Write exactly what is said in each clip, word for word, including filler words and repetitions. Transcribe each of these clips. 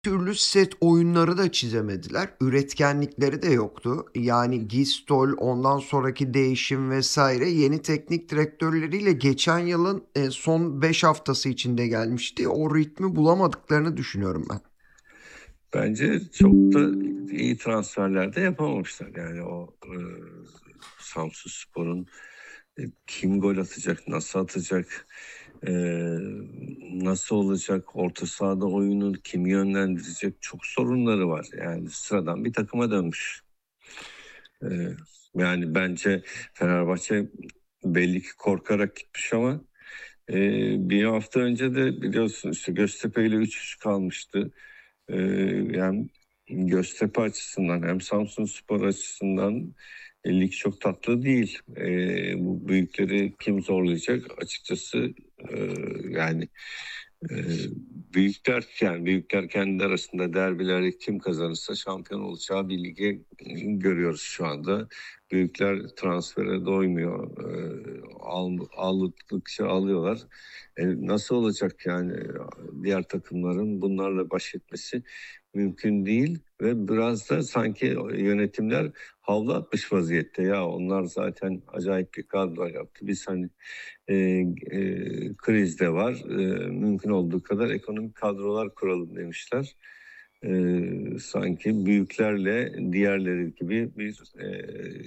türlü set oyunları da çizemediler. Üretkenlikleri de yoktu. Yani Gistol, ondan sonraki değişim vesaire yeni teknik direktörleriyle geçen yılın e, son beş haftası içinde gelmişti. O ritmi bulamadıklarını düşünüyorum ben. Bence çok da iyi transferler de yapamamışlar. Yani o e, Samsunspor'un e, kim gol atacak, nasıl atacak, e, nasıl olacak, orta sahada oyunu kim yönlendirecek çok sorunları var. Yani sıradan bir takıma dönmüş. E, Yani bence Fenerbahçe belli ki korkarak gitmiş ama e, bir hafta önce de biliyorsun işte Göztepe ile üç üç kalmıştı. Ee, Yani Göztepe açısından hem Samsunspor açısından e, lig çok tatlı değil. Ee, bu büyükleri kim zorlayacak? Açıkçası e, yani e, büyükler yani büyükler kendi arasında derbileri kim kazanırsa şampiyon olacağı bir lige görüyoruz şu anda. Büyükler transfere doymuyor. Ee, al, aldıkça alıyorlar. E, nasıl olacak yani diğer takımların bunlarla baş etmesi mümkün değil ve biraz da sanki yönetimler havlu atmış vaziyette ya onlar zaten acayip bir kadro yaptı. Biz hani e, e, krizde var e, mümkün olduğu kadar ekonomik kadrolar kuralım demişler. E, Sanki büyüklerle diğerleri gibi bir e,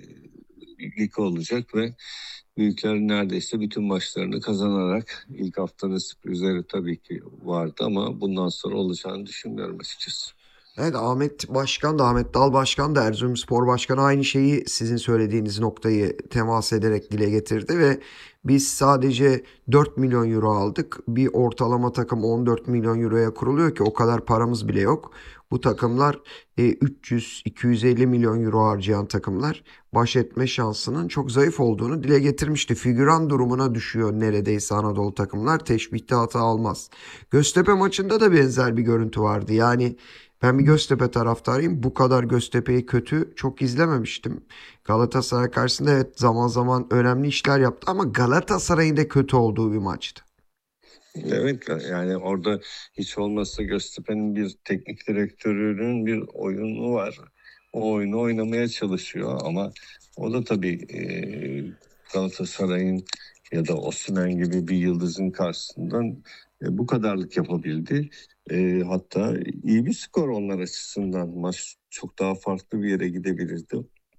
lig olacak ve büyükler neredeyse bütün maçlarını kazanarak ilk haftanın sürprizleri tabii ki vardı ama bundan sonra olacağını düşünmüyorum açıkçası. Evet, Ahmet Başkan da Ahmet Dal Başkan da Erzurumspor Başkanı aynı şeyi sizin söylediğiniz noktayı temas ederek dile getirdi ve biz sadece dört milyon euro aldık. Bir ortalama takım on dört milyon euroya kuruluyor ki o kadar paramız bile yok. Bu takımlar e, üç yüz iki yüz elli milyon euro harcayan takımlar baş etme şansının çok zayıf olduğunu dile getirmişti. Figüran durumuna düşüyor neredeyse Anadolu takımlar. Teşbihte hata almaz. Göztepe maçında da benzer bir görüntü vardı. Yani ben bir Göztepe taraftarıyım. Bu kadar Göztepe'yi kötü çok izlememiştim. Galatasaray karşısında evet zaman zaman önemli işler yaptı ama Galatasaray'ın da kötü olduğu bir maçtı. Evet yani orada hiç olmazsa Göztepe'nin bir teknik direktörünün bir oyunu var. O oyunu oynamaya çalışıyor ama o da tabii e, Galatasaray'ın ya da Osimhen gibi bir yıldızın karşısından e, bu kadarlık yapabildi. E, hatta iyi bir skor onlar açısından. Maç çok daha farklı bir yere gidebilirdi.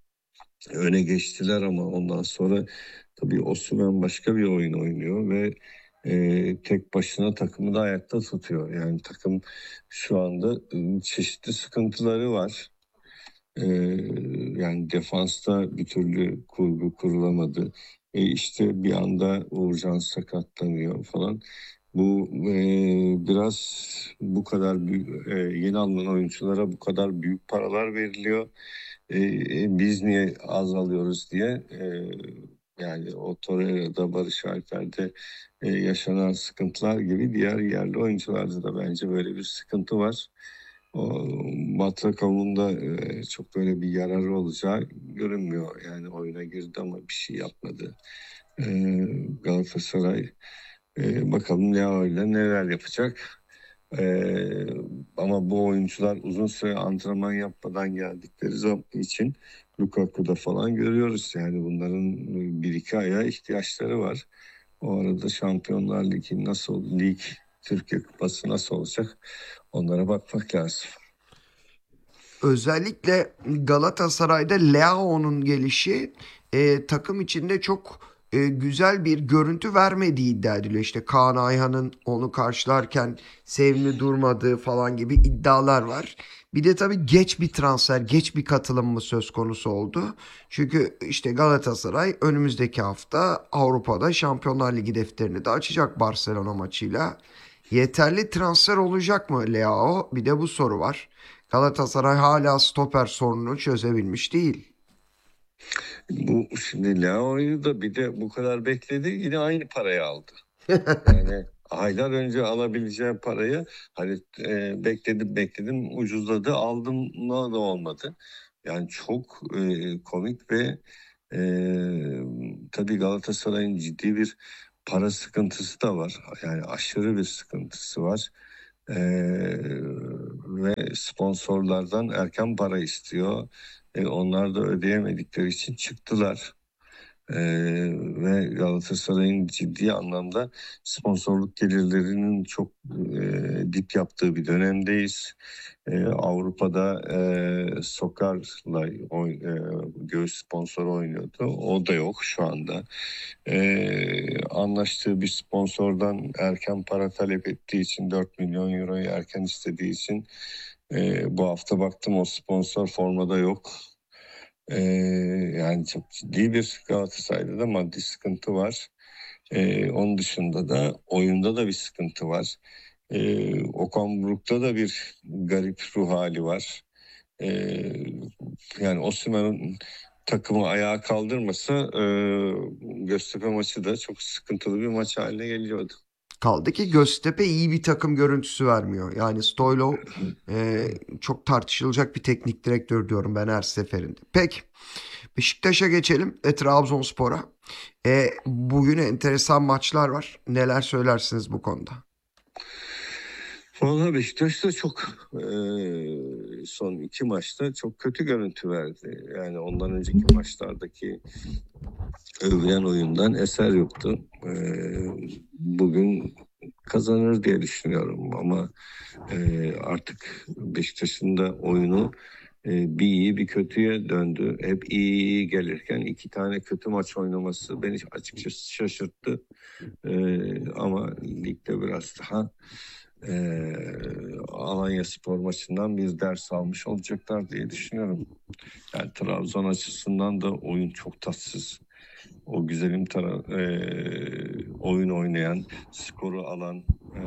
Öne geçtiler ama ondan sonra tabii Osimhen başka bir oyun oynuyor ve e, tek başına takımı da ayakta tutuyor. Yani takım şu anda e, çeşitli sıkıntıları var. E, Yani defansta bir türlü kurgu kurulamadı. E, işte bir anda Uğurcan sakatlanıyor falan. Bu e, biraz bu kadar büyük, e, yeni alınan oyunculara bu kadar büyük paralar veriliyor. E, e, biz niye az alıyoruz diye e, yani o Torreira'da, Barış Alper'de e, yaşanan sıkıntılar gibi diğer yerli oyuncularda da bence böyle bir sıkıntı var. O Matrakam'ın da e, çok böyle bir yararı olacağı görünmüyor. Yani oyuna girdi ama bir şey yapmadı. E, Galatasaray e, bakalım Leo ile neler yapacak. Ee, Ama bu oyuncular uzun süre antrenman yapmadan geldikleri zaman için Lukaku'da falan görüyoruz. Yani bunların bir iki aya ihtiyaçları var. O arada Şampiyonlar Ligi nasıl, lig, Türkiye Kupası nasıl olacak onlara bakmak lazım. Özellikle Galatasaray'da Leao'nun gelişi e, takım içinde çok e, güzel bir görüntü vermediği iddia ediliyor. İşte Kaan Ayhan'ın onu karşılarken sevimli durmadığı falan gibi iddialar var. Bir de tabii geç bir transfer, geç bir katılım mı söz konusu oldu. Çünkü işte Galatasaray önümüzdeki hafta Avrupa'da Şampiyonlar Ligi defterini de açacak Barcelona maçıyla. Yeterli transfer olacak mı Leao? Bir de bu soru var. Galatasaray hala stoper sorununu çözebilmiş değil. Bu şimdi Leao'yu da bir de bu kadar bekledi yine aynı parayı aldı. Yani aylar önce alabileceği parayı hani e, bekledim bekledim ucuzladı aldım ne da olmadı. Yani çok e, komik ve e, tabii Galatasaray'ın ciddi bir para sıkıntısı da var. Yani aşırı bir sıkıntısı var. E, ve sponsorlardan erken para istiyor. E, onlar da ödeyemedikleri için çıktılar. Ee, ve Galatasaray'ın ciddi anlamda sponsorluk gelirlerinin çok e, dip yaptığı bir dönemdeyiz. Ee, Avrupa'da e, Sokar'la oy, e, göğüs sponsoru oynuyordu. O da yok şu anda. Ee, anlaştığı bir sponsordan erken para talep ettiği için dört milyon euroyu erken istediği için e, bu hafta baktım o sponsor formada yok. Ee, yani çok ciddi bir Galatasaray'da da maddi sıkıntı var. Ee, onun dışında da oyunda da bir sıkıntı var. Ee, Okan Buruk'ta da bir garip ruh hali var. Ee, yani Osimhen'in takımı ayağa kaldırmasa e, Göztepe maçı da çok sıkıntılı bir maç haline geliyordu. Kaldı ki Göztepe iyi bir takım görüntüsü vermiyor. Yani Stoylov e, çok tartışılacak bir teknik direktör diyorum ben her seferinde. Peki Beşiktaş'a geçelim ve Trabzonspor'a. E, bugün enteresan maçlar var. Neler söylersiniz bu konuda? Vallahi Beşiktaş da çok e, son iki maçta çok kötü görüntü verdi. Yani ondan önceki maçlardaki övülen oyundan eser yoktu. E, bugün kazanır diye düşünüyorum ama e, artık Beşiktaş'ın da oyunu e, bir iyi bir kötüye döndü. Hep iyi iyi gelirken iki tane kötü maç oynaması beni açıkçası şaşırttı. E, ama ligde biraz daha e, Alanyaspor maçından bir ders almış olacaklar diye düşünüyorum. Yani Trabzon açısından da oyun çok tatsız. O güzelim tara- e, oyun oynayan, skoru alan, e,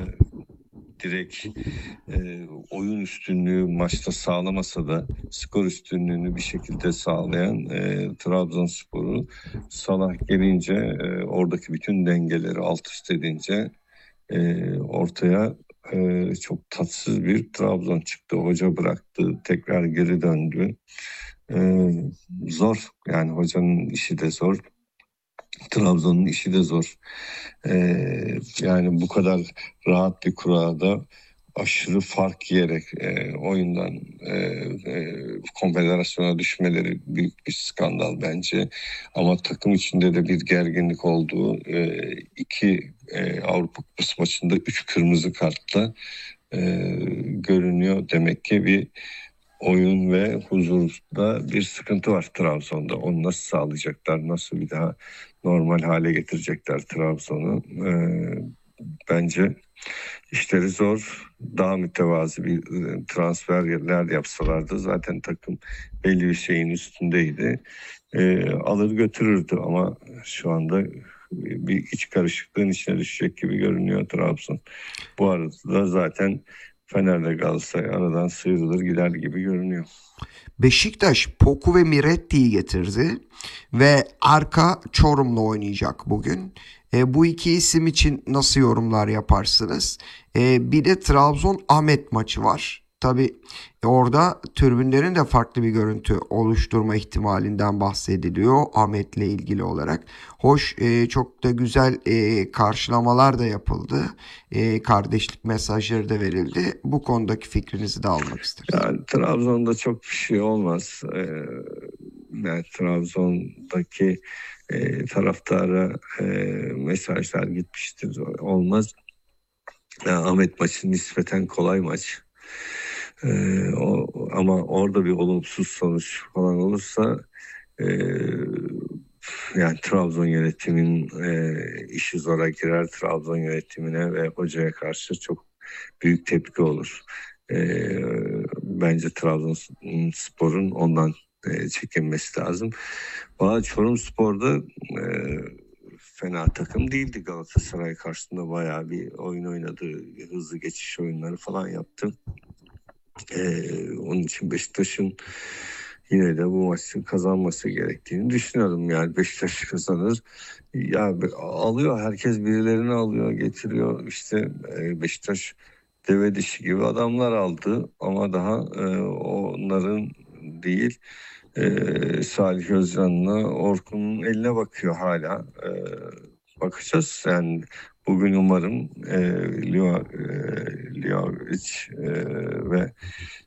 direkt e, oyun üstünlüğü maçta sağlamasa da skor üstünlüğünü bir şekilde sağlayan e, Trabzonspor'u Salah gelince e, oradaki bütün dengeleri alt üst edince e, ortaya e, çok tatsız bir Trabzon çıktı. Hoca bıraktı, tekrar geri döndü. E, zor yani hocanın işi de zor. Trabzon'un işi de zor. Ee, yani bu kadar rahat bir kurada aşırı fark yiyerek e, oyundan e, e, konfederasyona düşmeleri büyük bir skandal bence. Ama takım içinde de bir gerginlik olduğu e, iki e, Avrupa Kupası maçında üç kırmızı kartla e, görünüyor. Demek ki bir oyun ve huzurda bir sıkıntı var Trabzon'da. Onu nasıl sağlayacaklar, nasıl bir daha normal hale getirecekler Trabzon'u? Ee, bence işleri zor. Daha mütevazi bir e, transferler yapsalardı zaten takım belli bir şeyin üstündeydi. Ee, alır götürürdü ama şu anda bir iç karışıklığın içine düşecek gibi görünüyor Trabzon. Bu arada zaten Fener'le Galatasaray aradan sıyrılır gider gibi görünüyor. Beşiktaş Poku ve Miretti'yi getirdi ve Arka Çorum'la oynayacak bugün. E, bu iki isim için nasıl yorumlar yaparsınız? E, bir de Trabzon Ahmet maçı var. Tabi orada tribünlerin de farklı bir görüntü oluşturma ihtimalinden bahsediliyor Ahmet'le ilgili olarak. Hoş e, çok da güzel e, karşılamalar da yapıldı. E, kardeşlik mesajları da verildi. Bu konudaki fikrinizi de almak isteriz. Yani Trabzon'da çok bir şey olmaz. Ee, yani Trabzon'daki e, taraftara e, mesajlar gitmiştir. Olmaz. Yani Ahmet maçı nispeten kolay maç. Ee, o, ama orada bir olumsuz sonuç falan olursa e, yani Trabzon yönetiminin e, işi zora girer. Trabzon yönetimine ve hocaya karşı çok büyük tepki olur. E, bence Trabzonspor'un ondan e, çekinmesi lazım. Valla Çorumspor'da e, fena takım değildi. Galatasaray karşısında bayağı bir oyun oynadı. Hızlı geçiş oyunları falan yaptı. Ee, onun için Beşiktaş'ın yine de bu maçı kazanması gerektiğini düşünüyorum. Yani Beşiktaş kazanır. Ya alıyor, herkes birilerini alıyor, getiriyor. İşte e, Beşiktaş deve dişi gibi adamlar aldı ama daha e, onların değil e, Salih Özcan'la Orkun'un eline bakıyor hala. E, bakacağız yani bugün umarım e, Leo, e, Leo e, ve